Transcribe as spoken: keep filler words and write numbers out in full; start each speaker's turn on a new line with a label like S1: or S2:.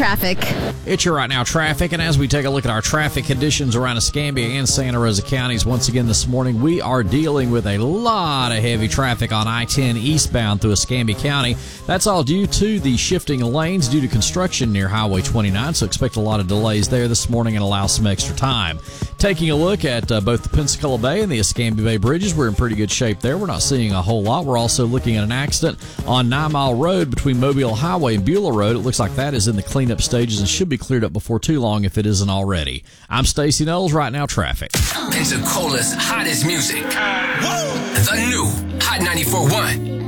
S1: traffic.
S2: It's your Right Now traffic, and as we take a look at our traffic conditions around Escambia and Santa Rosa counties, once again this morning, we are dealing with a lot of heavy traffic on I ten eastbound through Escambia County. That's all due to the shifting lanes due to construction near Highway twenty-nine, so expect a lot of delays there this morning and allow some extra time. Taking a look at uh, both the Pensacola Bay and the Escambia Bay bridges, we're in pretty good shape there. We're not seeing a whole lot. We're also looking at an accident on Nine Mile Road between Mobile Highway and Beulah Road. It looks like that is in the cleanup stages and should be cleared up before too long if it isn't already. I'm Stacey Knowles, Right Now Traffic.
S3: Pensacola's hottest music. Whoa. The new Hot ninety-four point one.